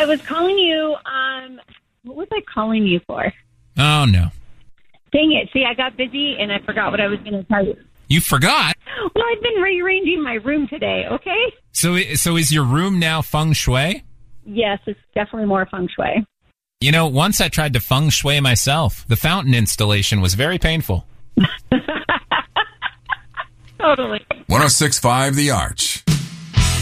I was calling you. What was I calling you for? Oh, no. Dang it. See, I got busy and I forgot what I was going to tell you. You forgot? Well, I've been rearranging my room today, okay? So is your room now feng shui? Yes, it's definitely more feng shui. You know, once I tried to feng shui myself. The fountain installation was very painful. Totally. 106.5 The Arch.